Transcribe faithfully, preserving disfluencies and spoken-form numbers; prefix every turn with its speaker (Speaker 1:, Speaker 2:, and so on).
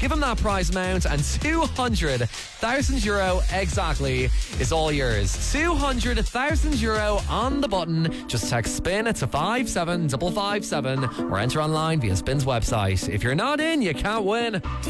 Speaker 1: Give him that prize amount, and two hundred thousand euro exactly is all yours. two hundred thousand euro on the button. Just text SPIN to five seven five five seven or enter online via Spin's website. If you're not in, you can't win.